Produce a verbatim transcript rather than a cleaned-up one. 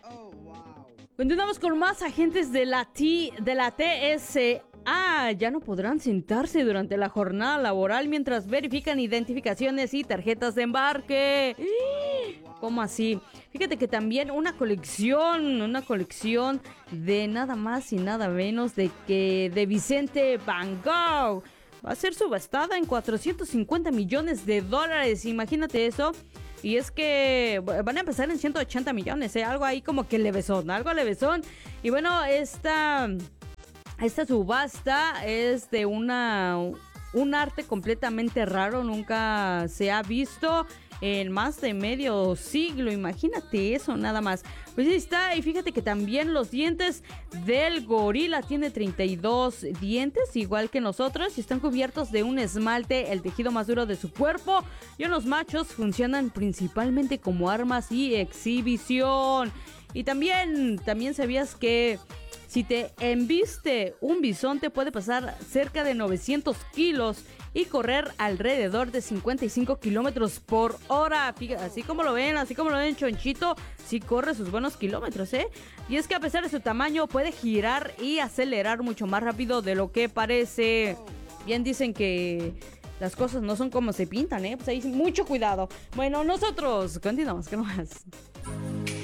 Continuamos con más agentes de la, T, de la T S A. Ya no podrán sentarse durante la jornada laboral mientras verifican identificaciones y tarjetas de embarque. ¿Cómo así? Fíjate que también una colección, una colección de nada más y nada menos de que de Vicente Van Gogh va a ser subastada en cuatrocientos cincuenta millones de dólares. Imagínate eso. Y es que van a empezar en ciento ochenta millones, ¿eh? Algo ahí como que levesón, algo levesón. Y bueno, esta, esta subasta es de una, un arte completamente raro, nunca se ha visto en más de medio siglo. Imagínate eso nada más. Pues ahí está. Y fíjate que también los dientes del gorila tiene treinta y dos dientes, igual que nosotros, y están cubiertos de un esmalte, el tejido más duro de su cuerpo. Y en los machos funcionan principalmente como armas y exhibición. Y también, también sabías que si te embiste un bisonte puede pasar cerca de novecientos kilos y correr alrededor de cincuenta y cinco kilómetros por hora. Fíjate, así como lo ven, así como lo ven, Chonchito, sí corre sus buenos kilómetros, ¿eh? Y es que a pesar de su tamaño puede girar y acelerar mucho más rápido de lo que parece. Bien dicen que las cosas no son como se pintan, ¿eh? Pues ahí mucho cuidado. Bueno, nosotros continuamos, ¿qué más?